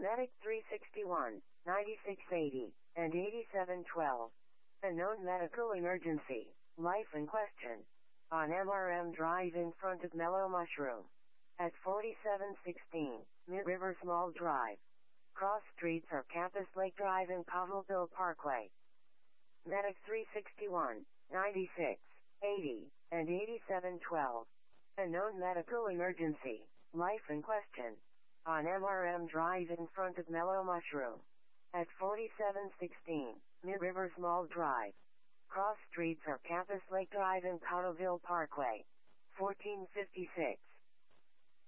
Medic 361, 9680, and 8712. A known medical emergency, life in question. On MRM Drive in front of Mellow Mushroom. At 4716, Mid-River Small Drive. Cross streets are Campus Lake Drive and Covellville Parkway. Medic 361, 9680, and 8712. A known medical emergency, life in question. On MRM Drive in front of Mellow Mushroom. At 4716, Mid-River Small Drive. Cross streets are Campus Lake Drive and Cottleville Parkway. 1456.